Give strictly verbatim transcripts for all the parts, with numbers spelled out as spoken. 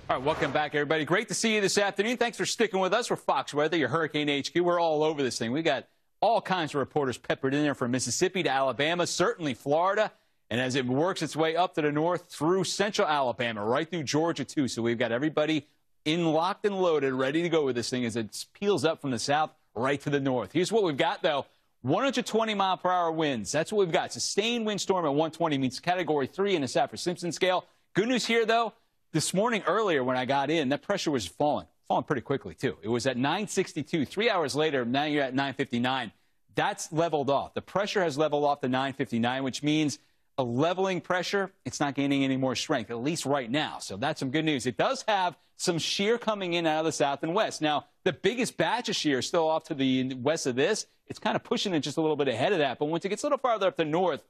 All right, welcome back, everybody. Great to see you this afternoon. Thanks for sticking with us. We're Fox Weather, your Hurricane H Q. We're all over this thing. We got all kinds of reporters peppered in there from Mississippi to Alabama, certainly Florida. And as it works its way up to the north through central Alabama, right through Georgia, too. So we've got everybody in locked and loaded, ready to go with this thing as it peels up from the south right to the north. Here's what we've got, though. one hundred twenty mile per hour winds. That's what we've got. Sustained windstorm at one twenty means category three in the Saffir-Simpson scale. Good news here, though. This morning earlier when I got in, that pressure was falling, falling pretty quickly, too. It was at nine sixty-two. Three hours later, now you're at nine fifty-nine. That's leveled off. The pressure has leveled off to nine fifty-nine, which means a leveling pressure, it's not gaining any more strength, at least right now. So that's some good news. It does have some shear coming in out of the south and west. Now, the biggest batch of shear is still off to the west of this. It's kind of pushing it just a little bit ahead of that. But once it gets a little farther up the north,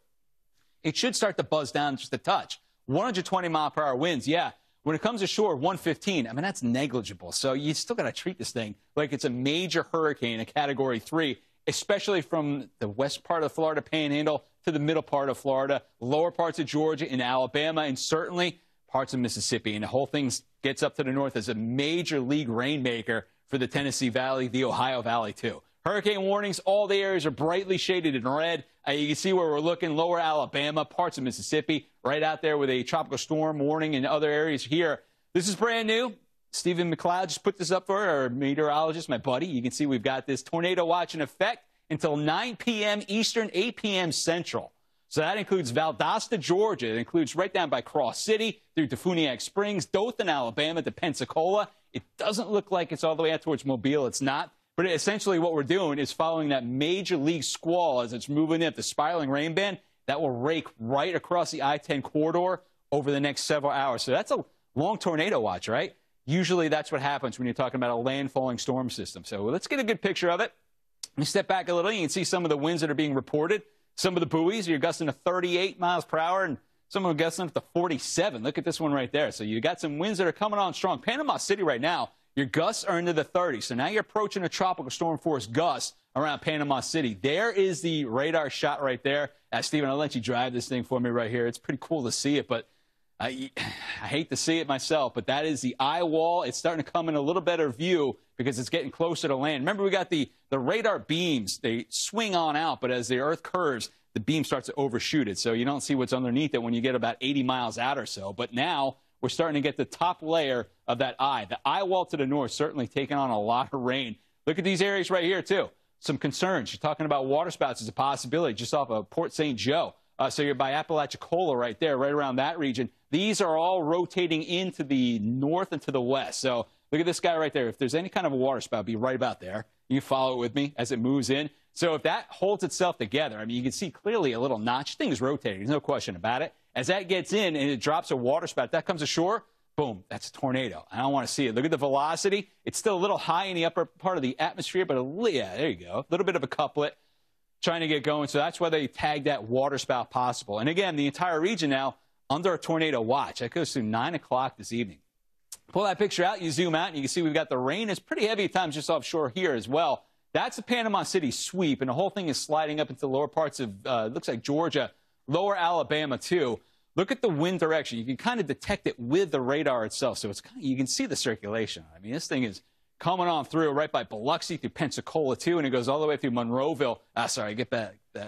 it should start to buzz down just a touch. one hundred twenty mile per hour winds, yeah. When it comes to shore, one fifteen, I mean, that's negligible. So you still got to treat this thing like it's a major hurricane, a category three, especially from the west part of the Florida Panhandle to the middle part of Florida, lower parts of Georgia and Alabama, and certainly parts of Mississippi. And the whole thing gets up to the north as a major league rainmaker for the Tennessee Valley, the Ohio Valley, too. Hurricane warnings, all the areas are brightly shaded in red. Uh, you can see where we're looking, lower Alabama, parts of Mississippi, right out there with a tropical storm warning in other areas here. This is brand new. Stephen McLeod just put this up for our meteorologist, my buddy. You can see we've got this tornado watch in effect until nine p m Eastern, eight p m Central. So that includes Valdosta, Georgia. It includes right down by Cross City through to Funiac Springs, Dothan, Alabama to Pensacola. It doesn't look like it's all the way out towards Mobile. It's not. But essentially what we're doing is following that major league squall as it's moving in, the spiraling rain band, that will rake right across the I ten corridor over the next several hours. So that's a long tornado watch, right? Usually that's what happens when you're talking about a landfalling storm system. So let's get a good picture of it. Let me step back a little. You can see some of the winds that are being reported. Some of the buoys, you're gusting to thirty-eight miles per hour, and some of them gusting up to forty-seven. Look at this one right there. So you got some winds that are coming on strong. Panama City right now, your gusts are into the thirties. So now you're approaching a tropical storm force gust around Panama City. There is the radar shot right there. Uh, Stephen, I'll let you drive this thing for me right here. It's pretty cool to see it, but I, I hate to see it myself, but that is the eye wall. It's starting to come in a little better view because it's getting closer to land. Remember, we got the, the radar beams. They swing on out, but as the Earth curves, the beam starts to overshoot it. So you don't see what's underneath it when you get about eighty miles out or so. But now we're starting to get the top layer of that eye. The eye wall to the north certainly taking on a lot of rain. Look at these areas right here, too. Some concerns. You're talking about waterspouts as a possibility just off of Port Saint Joe. Uh, so you're by Apalachicola right there, right around that region. These are all rotating into the north and to the west. So look at this guy right there. If there's any kind of a waterspout, be right about there. You follow it with me as it moves in. So if that holds itself together, I mean, you can see clearly a little notch. Thing's rotating. There's no question about it. As that gets in and it drops a waterspout, that comes ashore, boom, that's a tornado. I don't want to see it. Look at the velocity. It's still a little high in the upper part of the atmosphere, but a, yeah, there you go. A little bit of a couplet trying to get going. So that's why they tagged that waterspout possible. And again, the entire region now under a tornado watch. That goes through nine o'clock this evening. Pull that picture out, you zoom out, and you can see we've got the rain. It's pretty heavy at times just offshore here as well. That's the Panama City sweep, and the whole thing is sliding up into the lower parts of, uh, looks like Georgia, lower Alabama, too. Look at the wind direction. You can kind of detect it with the radar itself, so it's kind of, you can see the circulation. I mean, this thing is coming on through right by Biloxi through Pensacola, too, and it goes all the way through Monroeville. Ah, sorry, get back. Uh,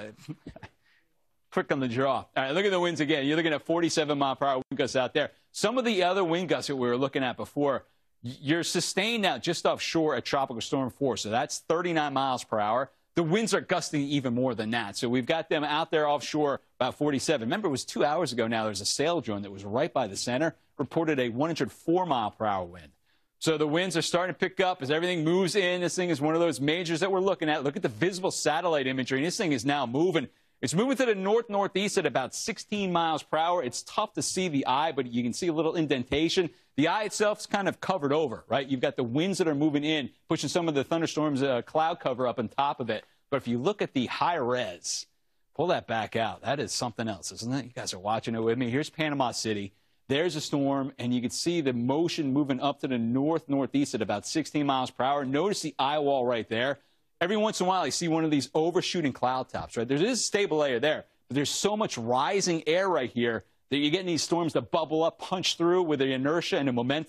quick on the draw. All right, look at the winds again. You're looking at forty-seven mile per hour wind gusts out there. Some of the other wind gusts that we were looking at before, you're sustained now just offshore at tropical storm force, so that's thirty-nine miles per hour. The winds are gusting even more than that. So we've got them out there offshore about forty-seven. Remember, it was two hours ago now. There's a sail drone that was right by the center, reported a one hundred four mile per hour wind. So the winds are starting to pick up as everything moves in. This thing is one of those majors that we're looking at. Look at the visible satellite imagery. This thing is now moving. It's moving to the north-northeast at about sixteen miles per hour. It's tough to see the eye, but you can see a little indentation. The eye itself is kind of covered over, right? You've got the winds that are moving in, pushing some of the thunderstorms uh, cloud cover up on top of it. But if you look at the high res, pull that back out. That is something else, isn't it? You guys are watching it with me. Here's Panama City. There's a storm, and you can see the motion moving up to the north-northeast at about sixteen miles per hour. Notice the eye wall right there. Every once in a while, you see one of these overshooting cloud tops, right? There is a stable layer there, but there's so much rising air right here that you're getting these storms that bubble up, punch through with the inertia and the momentum,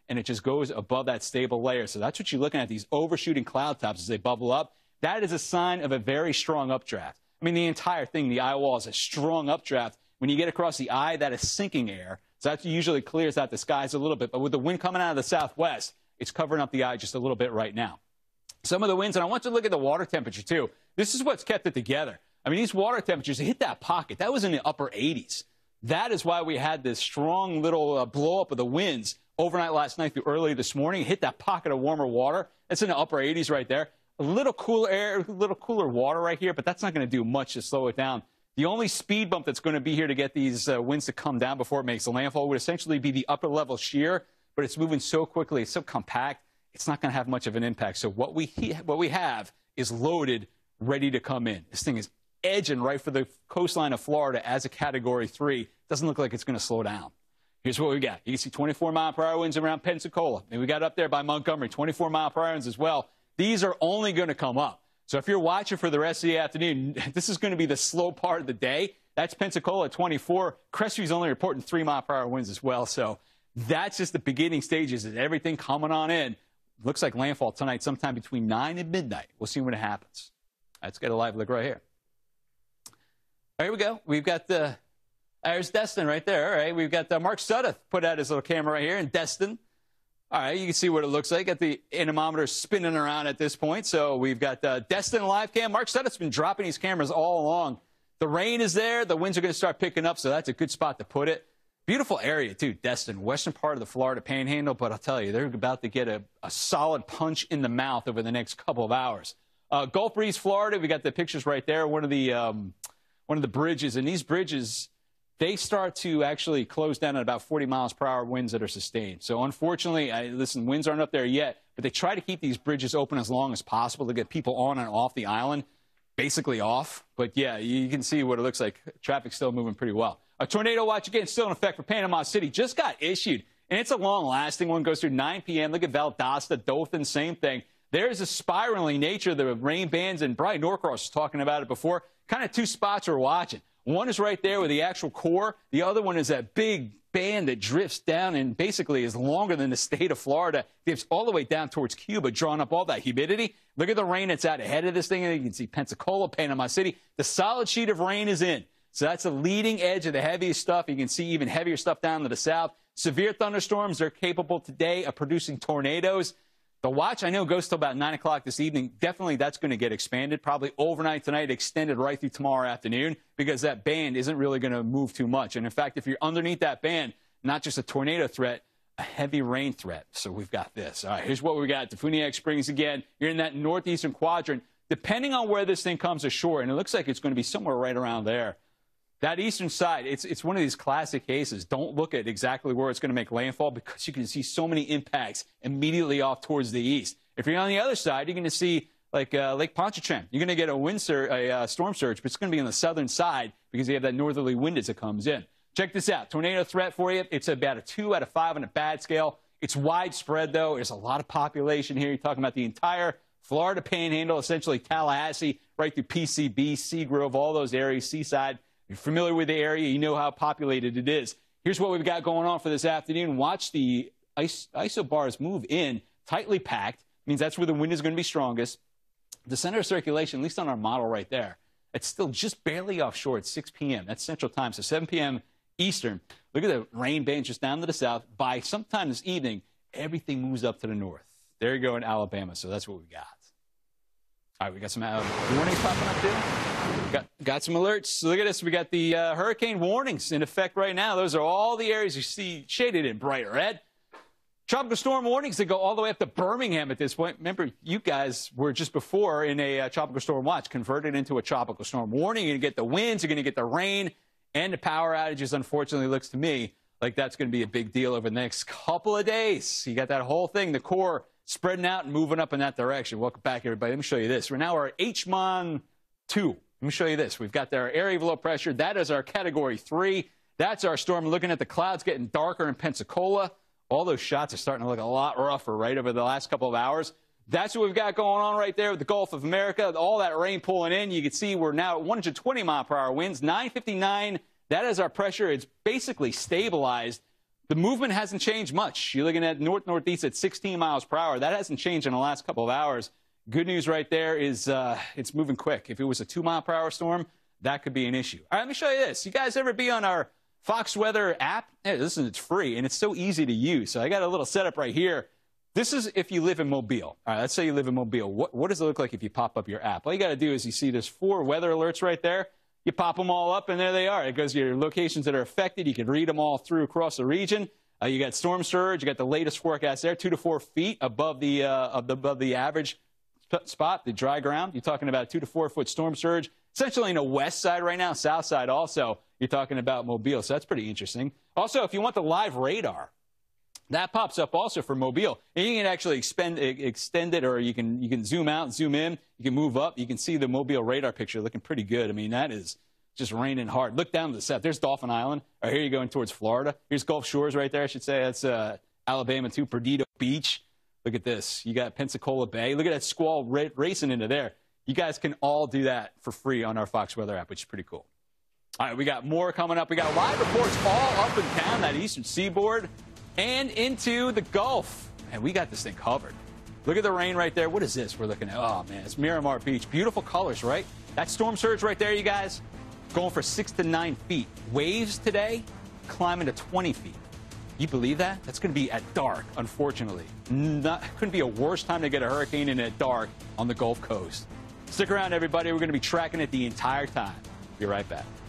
and it just goes above that stable layer. So that's what you're looking at, these overshooting cloud tops as they bubble up. That is a sign of a very strong updraft. I mean, the entire thing, the eye wall is a strong updraft. When you get across the eye, that is sinking air. So that usually clears out the skies a little bit. But with the wind coming out of the southwest, it's covering up the eye just a little bit right now. Some of the winds, and I want you to look at the water temperature, too. This is what's kept it together. I mean, these water temperatures, they hit that pocket. That was in the upper eighties. That is why we had this strong little uh, blow-up of the winds overnight last night through early this morning. It hit that pocket of warmer water. That's in the upper eighties right there. A little cooler air, a little cooler water right here, but that's not going to do much to slow it down. The only speed bump that's going to be here to get these uh, winds to come down before it makes a landfall would essentially be the upper level shear, but it's moving so quickly, it's so compact, it's not going to have much of an impact. So what we what we have is loaded, ready to come in. This thing is edging right for the coastline of Florida as a Category three. Doesn't look like it's going to slow down. Here's what we got. You can see twenty-four mile per hour winds around Pensacola. And we got up there by Montgomery, twenty-four mile per hour winds as well. These are only going to come up. So if you're watching for the rest of the afternoon, this is going to be the slow part of the day. That's Pensacola at twenty-four. Crestview's only reporting three mile per hour winds as well. So that's just the beginning stages of everything coming on in. Looks like landfall tonight sometime between nine and midnight. We'll see when it happens. Let's get a live look right here. Here we go. We've got the, there's Destin right there. All right. We've got the Mark Sudduth put out his little camera right here in Destin. All right. You can see what it looks like. Got the anemometer spinning around at this point. So we've got uh, Destin live cam. Mark Sudduth's been dropping these cameras all along. The rain is there. The winds are going to start picking up. So that's a good spot to put it. Beautiful area, too, Destin, western part of the Florida Panhandle. But I'll tell you, they're about to get a, a solid punch in the mouth over the next couple of hours. Uh, Gulf Breeze, Florida, we got the pictures right there. One of the um, one of the bridges. And these bridges, they start to actually close down at about forty miles per hour winds that are sustained. So, unfortunately, I, listen, winds aren't up there yet. But they try to keep these bridges open as long as possible to get people on and off the island, basically off. But, yeah, you can see what it looks like. Traffic's still moving pretty well. A tornado watch, again, still in effect for Panama City. Just got issued, and it's a long-lasting one. Goes through nine p m Look at Valdosta, Dothan, same thing. There's a spiraling nature of the rain bands, and Brian Norcross was talking about it before. Kind of two spots we're watching. One is right there with the actual core. The other one is that big band that drifts down and basically is longer than the state of Florida. Dips all the way down towards Cuba, drawing up all that humidity. Look at the rain that's out ahead of this thing. You can see Pensacola, Panama City. The solid sheet of rain is in. So that's the leading edge of the heaviest stuff. You can see even heavier stuff down to the south. Severe thunderstorms are capable today of producing tornadoes. The watch, I know, goes till about nine o'clock this evening. Definitely that's going to get expanded, probably overnight tonight, extended right through tomorrow afternoon, because that band isn't really going to move too much. And, in fact, if you're underneath that band, not just a tornado threat, a heavy rain threat. So we've got this. All right, here's what we got. Defuniak Springs again. You're in that northeastern quadrant. Depending on where this thing comes ashore, and it looks like it's going to be somewhere right around there, that eastern side, it's, it's one of these classic cases. Don't look at exactly where it's going to make landfall, because you can see so many impacts immediately off towards the east. If you're on the other side, you're going to see like uh, Lake Pontchartrain. You're going to get a wind surge, a uh, storm surge, but it's going to be on the southern side because you have that northerly wind as it comes in. Check this out. Tornado threat for you. It's about a two out of five on a bad scale. It's widespread, though. There's a lot of population here. You're talking about the entire Florida Panhandle, essentially Tallahassee, right through P C B, Seagrove, all those areas, Seaside. You're familiar with the area. You know how populated it is. Here's what we've got going on for this afternoon. Watch the ice, isobars move in, tightly packed. Means that's where the wind is going to be strongest. The center of circulation, at least on our model right there, it's still just barely offshore at six p m That's Central Time, so seven p m Eastern. Look at the rain band just down to the south. By sometime this evening, everything moves up to the north. There you go in Alabama, so that's what we got. All right, we got some uh, warnings popping up, too. Got, got some alerts. So look at this. We got the uh, hurricane warnings in effect right now. Those are all the areas you see shaded in bright red. Tropical storm warnings that go all the way up to Birmingham at this point. Remember, you guys were just before in a uh, tropical storm watch, converted into a tropical storm warning. You're going to get the winds, you're going to get the rain, and the power outages. Unfortunately, looks to me like that's going to be a big deal over the next couple of days. You got that whole thing, the core spreading out and moving up in that direction. Welcome back, everybody. Let me show you this. We're now at H M O N two. Let me show you this. We've got our area of low pressure. That is our Category three. That's our storm. Looking at the clouds getting darker in Pensacola. All those shots are starting to look a lot rougher, right, over the last couple of hours. That's what we've got going on right there with the Gulf of America. All that rain pulling in. You can see we're now at one hundred twenty mile per hour winds, nine fifty-nine. That is our pressure. It's basically stabilized. The movement hasn't changed much. You're looking at north-northeast at sixteen miles per hour. That hasn't changed in the last couple of hours. Good news right there is uh, it's moving quick. If it was a two mile per hour storm, that could be an issue. All right, let me show you this. You guys ever be on our Fox Weather app? Hey, listen, it's free, and it's so easy to use. So I got a little setup right here. This is if you live in Mobile. All right, let's say you live in Mobile. What, what does it look like if you pop up your app? All you got to do is you see there's four weather alerts right there. You pop them all up, and there they are. It goes to your locations that are affected. You can read them all through across the region. Uh, you got storm surge. You got the latest forecast there, two to four feet above the, uh, of the, above the average spot, the dry ground. You're talking about a two to four foot storm surge, essentially in the west side right now, south side also. You're talking about Mobile, so that's pretty interesting. Also, if you want the live radar, that pops up also for Mobile. And you can actually expend, extend it, or you can, you can zoom out, zoom in. You can move up. You can see the Mobile radar picture looking pretty good. I mean, that is just raining hard. Look down to the south. There's Dauphin Island. Or here you're going towards Florida. Here's Gulf Shores right there, I should say. That's uh, Alabama too, Perdido Beach. Look at this. You got Pensacola Bay. Look at that squall ra racing into there. You guys can all do that for free on our Fox Weather app, which is pretty cool. All right, we got more coming up. We got live reports all up and down that eastern seaboard and into the Gulf. And we got this thing covered. Look at the rain right there. What is this we're looking at? Oh, man, it's Miramar Beach. Beautiful colors, right? That storm surge right there, you guys, going for six to nine feet. Waves today climbing to twenty feet. You believe that? That's going to be at dark, unfortunately. Not, couldn't be a worse time to get a hurricane in at dark on the Gulf Coast. Stick around, everybody. We're going to be tracking it the entire time. Be right back.